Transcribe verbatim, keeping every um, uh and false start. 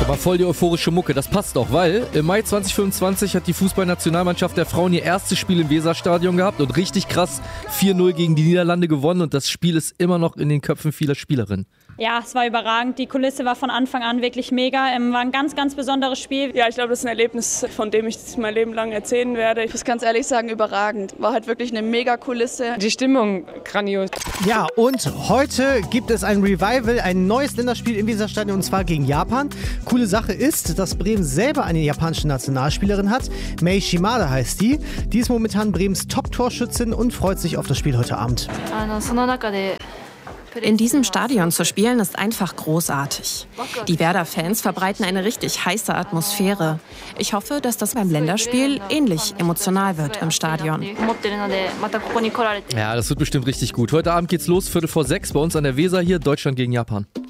Aber voll die euphorische Mucke, das passt doch, weil im Mai zwanzig fünfundzwanzig hat die Fußballnationalmannschaft der Frauen ihr erstes Spiel im Weserstadion gehabt und richtig krass vier null gegen die Niederlande gewonnen und das Spiel ist immer noch in den Köpfen vieler Spielerinnen. Ja, es war überragend. Die Kulisse war von Anfang an wirklich mega. War ein ganz, ganz besonderes Spiel. Ja, ich glaube, das ist ein Erlebnis, von dem ich mein Leben lang erzählen werde. Ich muss ganz ehrlich sagen, überragend. War halt wirklich eine mega Kulisse. Die Stimmung grandios. Ja, und heute gibt es ein Revival, ein neues Länderspiel im Weserstadion und zwar gegen Japan. Coole Sache ist, dass Bremen selber eine japanische Nationalspielerin hat. Mei Shimada heißt die. Die ist momentan Bremens Top-Torschützin und freut sich auf das Spiel heute Abend. In diesem Stadion zu spielen ist einfach großartig. Die Werder-Fans verbreiten eine richtig heiße Atmosphäre. Ich hoffe, dass das beim Länderspiel ähnlich emotional wird im Stadion. Ja, das wird bestimmt richtig gut. Heute Abend geht's los, Viertel vor sechs bei uns an der Weser hier, Deutschland gegen Japan.